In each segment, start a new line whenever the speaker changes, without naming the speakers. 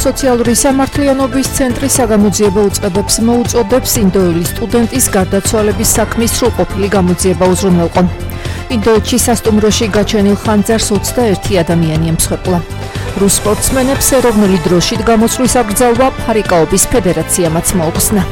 სოციალური სამართლიანობის ცენტრი საგამოძიებო უწყებებს მოუწოდებს ინდოელის სტუდენტის გარდაცვალების საქმის სრულყოფილი გამოძიება უზრუნველყო. ინდოეთში სასტუმროში გაჩენილ ხანძარს 21 ადამიანი ემსხვერპლა. რუს სპორტსმენებს ეროვნული დროშით გამოსვლის აკრძალვა ფარიკაობის ფედერაციამაც მოუხსნა.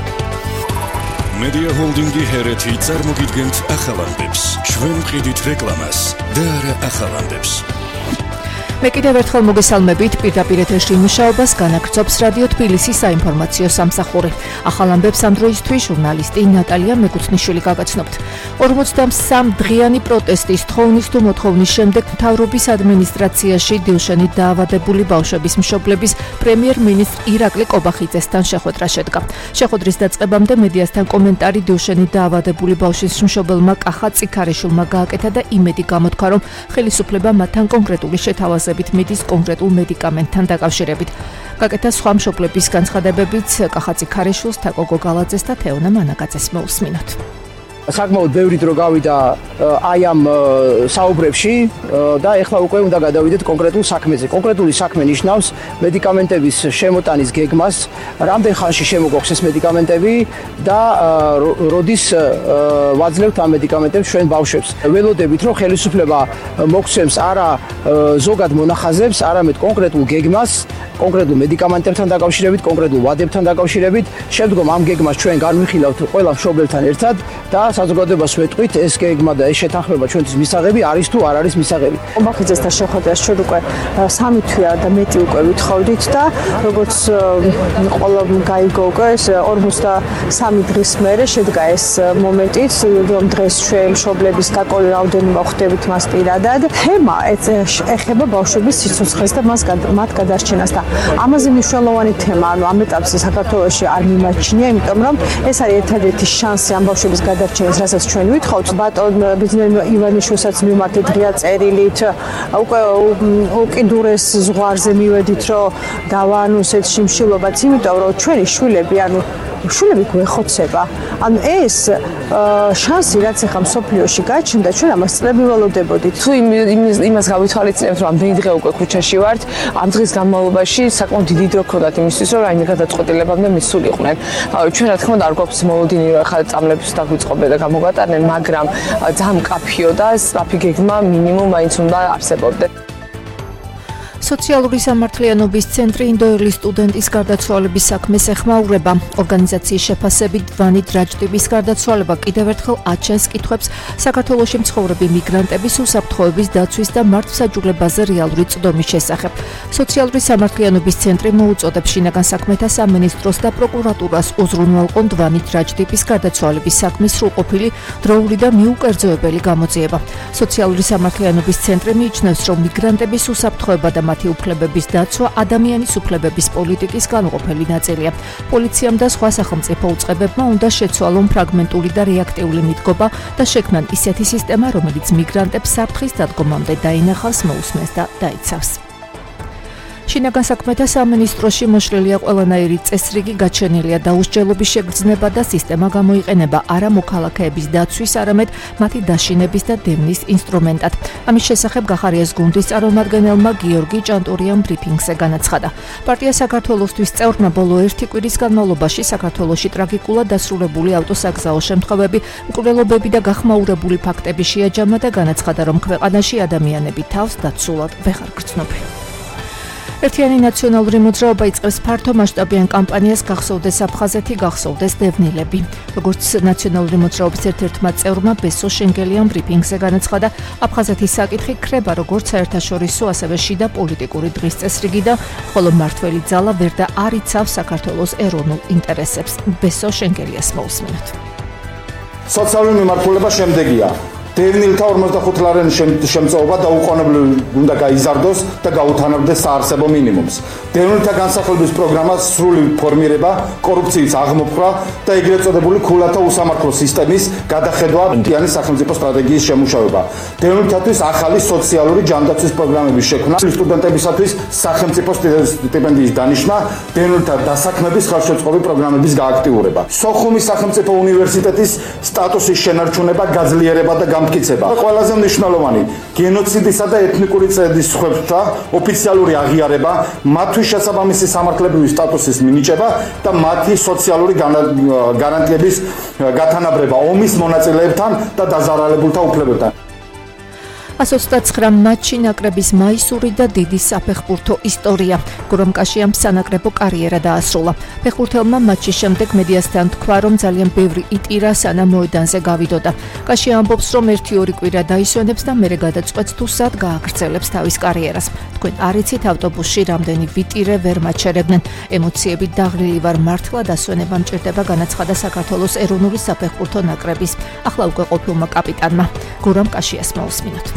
Media Holding-ი ჰერეთი წარმოგიდგენთ ახალანდებს, ჩვენ ვყიდით რეკლამას და არა ახალანდებს.
მე კიდევ ერთხელ მოგესალმებით პირდაპირ ეთერში მუშაობას განაგრძობს რადიო თბილისის საინფორმაციო სამსახური. ახალ ამბებს ამ დროისთვის ჟურნალისტი ნატალია მეკუთნიშვილი გაგაცნობთ. 43 დღიანი პროტესტის თხოვნის თუ მოთხოვნის შემდეგ მთავრობის ადმინისტრაციაში დილშენით დაავადებული ბავშვების მშობლების პრემიერ-მინისტრ ირაკლი კობახიძესთან შეხვედრა შედგა. შეხვედრის დაწყებამდე მედიასთან კომენტარი დილშენით დაავადებული ბავშვის მშობელმა კახა წიქარიშვილმა გააკეთა და იმედი გამოთქვა, რომ ხელისუფლება მათთან კონკრეტული შეთავაზებით მიდის კონკრეტულ მედიკამენტთან დაკავშირებით. გაკეთა სხვა მშობლების განცხადებებიც კახა წიქარიშვილს, თაკო გოგალაძეს და თეონა მანაკაძეს მოусმინოთ.
საკმაოდ ბევრი დრო გავიდა აი ამ საუბრებში და ეხლა უკვე უნდა გადავიდეთ კონკრეტულ საქმეზე. კონკრეტული საქმე ნიშნავს მედიკამენტების შემოტანის გეგმას, რამდენ ხანში შემოგოხს ეს მედიკამენტები და როდის ვაძლევთ ამ მედიკამენტებს ჩვენ ბავშვებს. ველოდებით, რომ ხელისუფლება მოგცემს არა ზოგად მონახაზებს, არამედ კონკრეტულ გეგმას, კონკრეტულ მედიკამენტებთან დაკავშირებით, კონკრეტულ ვადებთან დაკავშირებით. შემდგომ ამ გეგმას ჩვენ განვიხილავთ ყველა მშობელთან ერთად და საზოგადოებას ვეტყვით, ეს გეგმა და ეს შეთანხმება ჩვენთვის მისაღები არის თუ არ არის მისაღები.
კობახიძესთან შეხვედრას ჩვენ უკვე 3 თვეა და მეტი უკვე ვითხოვდით და როგორც ყველა გაიგო უკვე 43 დღის მერე შედგა ეს მომენტიც, რომ დღეს ჩვენ მშობლების გაკოლი რაოდენობა ხვდებით მას პირადად. თემა ეხება ბავშვების სიცოცხლეს და მათ გადარჩენას და ამაზე მნიშვნელოვანი თემა, ანუ ამ ეტაპზე საქართველოში არ მიმაჩნია, იმიტომ რომ ეს არის ერთადერთი შანსი ამ ბავშვების გადარჩენის, რასაც ჩვენ ვითხოვთ. ბატონ ბიზნესმენ ივანიშვილსაც მივმართეთ ღია წერილით, უკვე უკიდურეს ზღვარზე მივედით, რომ დავაანონსეთ შიმშილობაც, იმიტომ რომ ჩვენი შვილები გვეხოცება. ანუ ეს შანსი, რაც ახლა მსოფლიოში გაჩნდა, ჩვენ ამას წლები ველოდებოდით.
თუ იმას გავითვალისწინებთ, რომ ამდენი დღე უკვე ქუჩაში ვართ, ამ დღის განმავლობაში საკმაოდ დიდი დრო ქონდათ იმისთვის, რომ რაიმე გადაწყვეტილებამდე მისულიყვნენ. ჩვენ რა თქმა უნდა არ გვაქვს მოლოდინი, რომ ახლა წამლებს დაგვიწყობენ და გამოგვატარნენ, მაგრამ ძალიან მკაფიო და სწრაფი გეგმა მინიმუმ მაინც უნდა არსებობდეს.
სოციალური სამართლიანობის ცენტრი ინდოელის სტუდენტის გარდაცვალების საქმეს ეხმაურება. ორგანიზაციის შეფასებით ვანით რაჯდიბის გარდაცვალება კიდევ ერთხელ აჩენს კითხვებს საქართველოში მცხოვრები მიგრანტების უსაფრთხოების დაცვის და მართლმსაჯულებაზე რეალური წვდომის შესახებ. სოციალური სამართლიანობის ცენტრი მოუწოდებს შინაგან საქმეთა სამინისტროს და პროკურატურას უზრუნველყონ ვანით რაჯდიბის გარდაცვალების საქმის სრულყოფილი, დროული და მიუკერძოებელი გამოძიება. სოციალური სამართლიანობის ცენტრი მიიჩნევს, რომ მიგრანტების უსაფრთხოება და მათი უფლებების დაცვა ადამიანის უფლებების პოლიტიკის განუყოფელი ნაწილია. პოლიციამ და სხვა სახელმწიფო უწყებებმა უნდა შეცვალონ ფრაგმენტული და რეაქტიული მიდგომა და შექმნან ისეთი სისტემა, რომელიც მიგრანტებს საფრთხის დადგომამდე დაინახავს, მოусმენს და დაიცავს. შინაგან საქმეთა სამინისტროში მოშლილია ყველანაირი წესრიგი, გაჩენილია დაუსჯელობის შეგრძნება და სისტემა გამოიყენება არა მოქალაქეების დაცვის, არამედ მათი დაშინების და დევნის ინსტრუმენტად. ამის შესახებ გახარიას გუნდის წარმომადგენელმა გიორგი ჭანტურიამ ბრიფინგზე განაცხადა. პარტია საქართველოსთვის წევრმა ბოლო 1 კვირის განმავლობაში საქართველოში ტრაგიკულად დასრულებული ავტოსაგზაო შემთხვევები, მკვლელობები და გახმაურებული ფაქტები შეაჯამა და განაცხადა, რომ ქვეყანაში ადამიანები თავს დაცულად ვეღარ გრძნობენ. ერთიანი ნაციონალური მოძრაობა იწყებს ფართო მასშტაბიან კამპანიას გახსოვდეს აფხაზეთი, გახსოვდეს დევნილები. როგორც ნაციონალური მოძრაობის ერთ-ერთმა წევრმა ბესო შენგელიამ ბრიფინგზე განაცხადა, აფხაზეთის საკითხი ქრება როგორც საერთაშორისო, ასევე შიდა პოლიტიკური დღის წესრიგი და ხოლო მართველი ძალა ვერ და არ იცავს საქართველოს ეროვნულ ინტერესებს. ბესო შენგელიას მოусმინოთ.
სოციალური მიმართულება შემდეგია. დევნილთა 45 ლარიანი შემწეობა დაუყოვნებლივ უნდა გაიზარდოს და გაუთანაბრდეს საარსებო მინიმუმს. დევნილთა განსახლების პროგრამას სრული ფორმირება, კორუფციის აღმოფხვრა და ეგრეთ წოდებული ქულათა უსამართლო სისტემის გადახედვა, ერთიანი სახელმწიფო სტრატეგიის შემუშავება. დევნილთათვის ახალი სოციალური ჯანდაცვის პროგრამების შექმნა, სტუდენტებისათვის სახელმწიფო სტიპენდიის დანიშვნა, დევნილთა დასაქმების ხელშეწყობი პროგრამების გააქტიურება. სოხუმის სახელმწიფო უნივერსიტეტის სტატუსის შენარჩუნება, გაძლიერება და დამტკიცება. ყველაზე მნიშვნელოვანი გენოციდისა და ეთნიკური წესის სხვებთა ოფიციალური აღიარება, მათთვის შესაბამისი სამართლებრივი სტატუსის მინიჭება და მათი სოციალური გარანტიების გათანაბრება ომის მონაწილეებთან და დაზარალებულთა უფლებებთან.
129 მატჩი ნაკრების მაისური და დიდი საფეხბურთო ისტორია. გურამ კაშიამ სანაკრებო კარიერა დაასრულა. ფეხბურთელმა მატჩის შემდეგ მედიასთან თქვა, რომ ძალიან ბევრი იტირა, სანამ მოედანზე გავიდოდა. კაშია ამბობს, რომ 1-2 კვირა დაისვენებს და მერე გადაწყვეტს თუ სად გააგრძელებს თავის კარიერას. თქვენ არ იცით ავტობუსში რამდენი ვიტირე ვერ მაჩერებდნენ. ემოციები დაღლილი ვარ, მართლა დასვენება მჭირდება, განაცხადა საქართველოს ეროვნული საფეხბურთო ნაკრების ახლა უკვე ყოფილმა კაპიტანმა. გურამ კაშიას მოусმინოთ.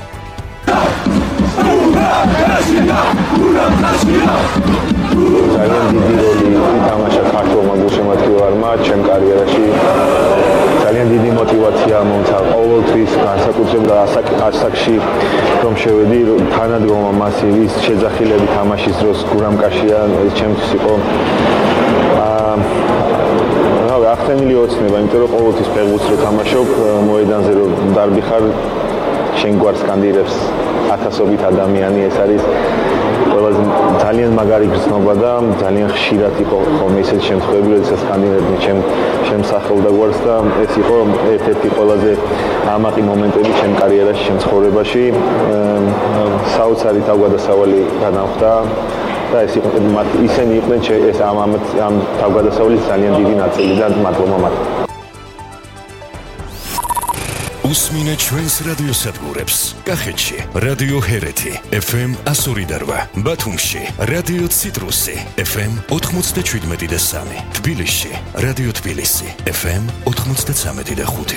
ძალიან დიდი როლი ითამაშა ქართულ მოგუშემატკივარმა ჩემ კარიერაში. ძალიან დიდი мотиваცია მომცა ყოველთვის განსაკუთრებით ასაკში რომ შევედი თანადგომა მასივის შეძახილები თამაშის დროს გურამ კაშია ჩემთვის იყო ახსენილი ოცნება, იმიტომ რომ ყოველთვის ფეხბურთს რო თამაშობ მოედანზე რო დარბიხარ შენ გვარს კანდიდებს ათასობით ადამიანი ეს არის ყველაზე ძალიან მაგარი გრძნობა და ძალიან ხშირად იყო ხოლმე ისეთი შემთხვევები, როდესაც კანდიდატები ჩემ სახელდა გვარს და ეს იყო ერთ-ერთი ყველაზე ამაყი მომენტები ჩემ კარიერაში, ჩემ ცხოვრებაში. საოცარი თავგადასავალი განახვდა და ეს იყო ისინი იყვნენ ეს ამ თავგადასავლის ძალიან დიდი ნაწილი და მადლობა მათ.
უსმინე ჩვენს რადიოსადგურებს. კახეთში რადიო ჰერეთი FM 102, ბათუმში რადიო ციტრუსი FM 97.3, თბილისში რადიო თბილისი FM 93.5.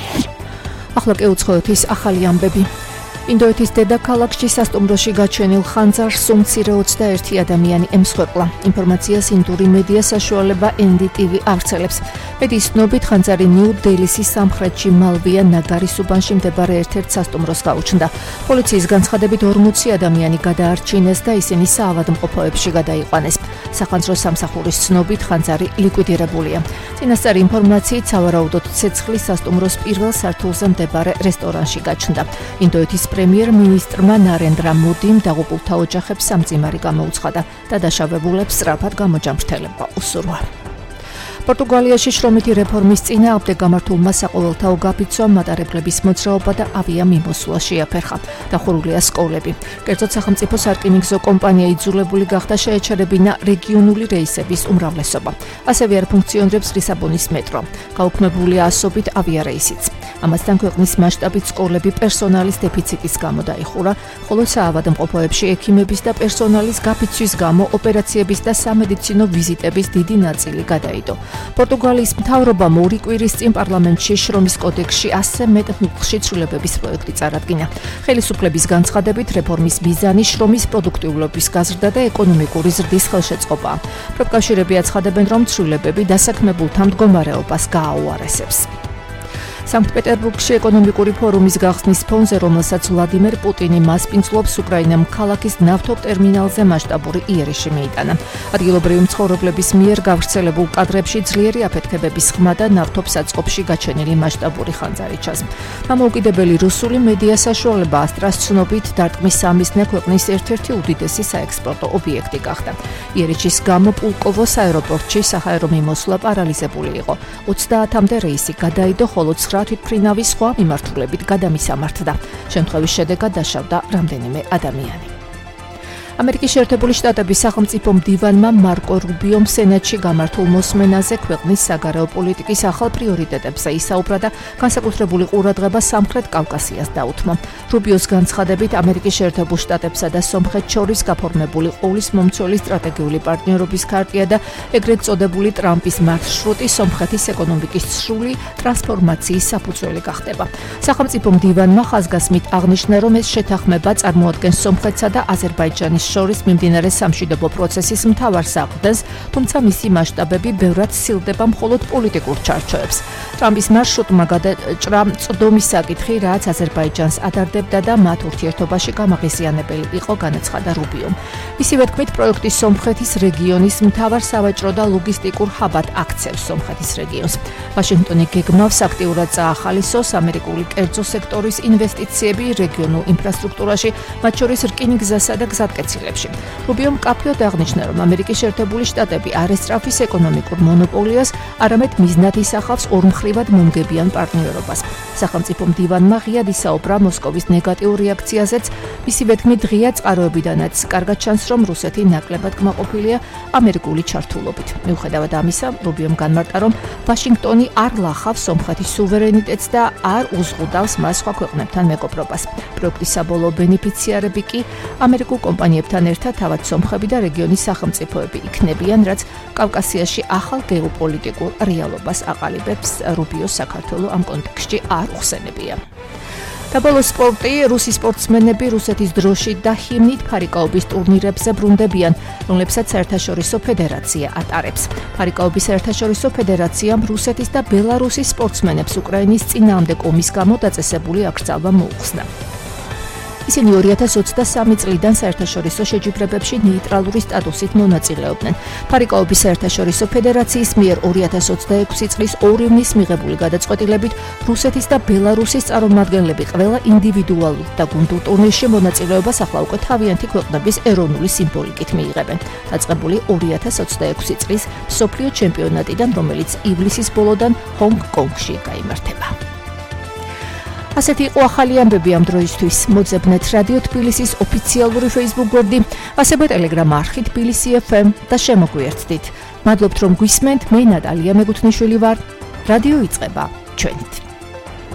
ახლა კი უცხოეთის ახალი ამბები. ინდოეთის დედაქალაქში სასტუმროში გაჩენილ ხანძარს უმცირე 21 ადამიანი ემსხვერპლა. ინფორმაციას ინდური მედია საშუალება NDTV ავრცელებს. მედიის ცნობით ხანძარი ნიუ-დელისის სამხრეთში მალვია ნაგარის უბანში მდებარე ერთ-ერთ სასტუმროს გაუჩნდა. პოლიციის განცხადებით 40 ადამიანი გადაარჩინეს და ისინი საავადმყოფოებში გადაიყვანეს. სახანძრო სამსახურის ცნობით ხანძარი ლიკვიდირებულია. წინასწარი ინფორმაციით სავარაუდოდ ცეცხლი სასტუმროს პირველ სართულზე მდებარე რესტორანში გაჩნდა. ინდოეთის პრემიერ-მინისტრმა ნარენდრა მოდიმ დაღუპულთა ოჯახებს სამძიმარი გამოუცხადა და დაშავებულებს სწრაფად გამოჯამრთელება უსურვა. პორტუგალიაში შრომითი რეფორმის წინააღმდეგ გამართულმა საყოველთაო გაფიცვამ მატარებლების მოძრაობა და ავიამიმოსვლა შეაფერხა. დახურულია სკოლები. კერძოდ სახელმწიფო სარკინიგზო კომპანია იძულებული გახდა შეეჩერებინა რეგიონული რეისების უმრავლესობა. ასევე არ ფუნქციონირებს ლისაბონის მეტრო. გაუქმებულია ასობით ავიარეისიც. ამასთან ქვეყნის მასშტაბით სკოლები პერსონალის დეფიციტის გამო დაიხურა, ხოლო საავადმყოფოებში ექიმების და პერსონალის გაფიცვის გამო ოპერაციების და სამედიცინო ვიზიტების დიდი ნაწილი გადაიდო. პორტუგალიის მთავრობამ 2 კვირის წინ პარლამენტში შრომის კოდექსში 100 მეტ მუხლში ცვლილებების პროექტი წარადგინა. ხელისუფლების განცხადებით რეფორმის მიზანი შრომის პროდუქტიულობის გაზრდა და ეკონომიკური ზრდის ხელშეწყობაა. პროფკავშირები აცხადებენ, რომ ცვლილებები დასაქმებულთა მდგომარეობას გააუარესებს. სანქტ-პეტერბურგში ეკონომიკური ფორუმის გახსნის ფონზე, რომელსაც ვლადიმერ პუტინი მასპინძლობს, უკრაინამ ქალაქის ნავთობტერმინალზე მასშტაბური იერიში მიიტანა. ადგილობრივი მცხოვრებლების მიერ გავრცელებულ კადრებში ძლიერი აფეთქებების ხმა და ნავთობსაწყობში გაჩენილი მასშტაბური ხანძარი ჩანს. დამოუკიდებელი რუსული მედია საშუალება ასტრას ცნობით დარტყმის სამიზნე ქვეყნის ერთ-ერთი უდიდესი საექსპორტო ობიექტი გახდა. იერიშის გამო პულკოვოს აეროპორტში საჰაერო მიმოსვლა პარალიზებული იყო. 30-მდე რეისი გადაიდო, ხოლო თვითმფრინავი სხვა მიმართულებით გადამისამართდა. შემთხვევის შედეგად დაშავდა რამდენიმე ადამიანი. ამერიკის შეერთებული შტატების სახელმწიფო მდივანმა მარკო რუბიომ სენატში გამართულ მოსმენაზე ქვეყნის საგარეო პოლიტიკის ახალ პრიორიტეტებზე ისაუბრა და განსაკუთრებული ყურადღება სამხრეთ კავკასიას დაუთმო. რუბიოს განცხადებით, ამერიკის შეერთებულ შტატებსა და სომხეთს შორის გაფორმებული ყოლის მომცველი სტრატეგიული პარტნიორობის ქარტია და ეგრეთ წოდებული ტრამპის მარშრუტი სომხეთის ეკონომიკის სრული ტრანსფორმაციის საფუძველი გახდება. სახელმწიფო მდივანმა ხაზგასმით აღნიშნა, რომ ეს შეთანხმება წარმოადგენს სომხეთსა და აზერბაიჯანის შორის მიმდინარე სამშვიდობო პროცესის მთავარ საყრდენს, თუმცა მისი მასშტაბები ბევრად სცილდება მხოლოდ პოლიტიკურ ჩარჩოებს. ტრამპის მარშრუტმა გადაჭრა წვდომის საკითხი, რაც აზერბაიჯანს ადარდებდა და მათ ურთიერთობაში გამაღიზიანებელი იყო, განაცხადა რუბიომ. მისივე თქმით, პროექტი სომხეთის რეგიონის მთავარ სავაჭრო და ლოგისტიკურ ჰაბად აქცევს სომხეთის რეგიონს. ვაშინგტონი გეგმავს აქტიურად წაახალისოს ამერიკული კერძო სექტორის ინვესტიციები რეგიონულ ინფრასტრუქტურაში, მათ შორის რკინიგზასა და გზატკეცილებში. რუბიომ მკაფიოდ აღნიშნა, რომ ამერიკის შეერთებული შტატები არ ესწრაფვის ეკონომიკურ მონოპოლიას, არამედ მიზნად ისახავს ორმხრივად მომგებიან პარტნიორობას. სახელმწიფო მდივანმა ღიად ისაუბრა მოსკოვის ნეგატიურ რეაქციაზეც, მისივე თქმით, ღია წყაროებიდანაც კარგად ჩანს, რომ რუსეთი ნაკლებად კმაყოფილია ამერიკული ჩართულობით. მიუხედავად ამისა, რუბიომ განმარტა, რომ ვაშინგტონი არ ლახავს სომხეთის სუვერენიტეტს და არ უზღუდავს მას სხვა ქვეყნებთან მეგობრობას. პროექტის საბოლოო ბენეფიციარები კი ამერიკულ კომპანიებთან ერთად თავად სომხები და რეგიონის სახელმწიფოები იქნებიან, რაც კავკასიაში ახალ გეოპოლიტიკურ რეალობას აყალიბებს. რუბიოს საქართველოს ამ კონტექსტში არ უხსენებია. საბოლოო სპორტი, რუსი სპორტსმენები რუსეთის დროშით და ჰიმნით ფარიკაობის ტურნირებზე ბრუნდებიან, რომლებსაც საერთაშორისო ფედერაცია ატარებს. ფარიკაობის საერთაშორისო ფედერაციამ რუსეთის და ბელარუსის სპორტსმენებს უკრაინის წინააღმდეგ ომის გამო დაწესებული აკრძალვა მოუხსნა. ისინი 2023 წლიდან საერთაშორისო შეჯიბრებებში ნეიტრალური სტატუსით მონაწილეობდნენ. ფარიკაობის საერთაშორისო ფედერაციის მიერ 2026 წლის 2 ივნის მიღებული გადაწყვეტილებით რუსეთის და ბელარუსის წარმომადგენლები ყველა ინდივიდუალურ და გუნდურ ტურნირში მონაწილეობას ახლა უკვე თავიანთი ქვეყნების ეროვნული სიმბოლიკით მიიღებენ. დაწყებული 2026 წლის მსოფლიო ჩემპიონატიდან, რომელიც ივლისის ბოლოდან ჰონგ-კონგში გაიმართება. ასეთი იყო ახალი ამბები ამ დროისთვის. მოძებნეთ რადიო თბილისის ოფიციალური Facebook გვერდი, ასევე Telegram არხი თბილისი FM და შემოგვიერთდით. მადლობთ რომ გვისმენთ, მე ნატალია მეგუთნიშვილი ვარ. რადიო იწყება ჩვენით.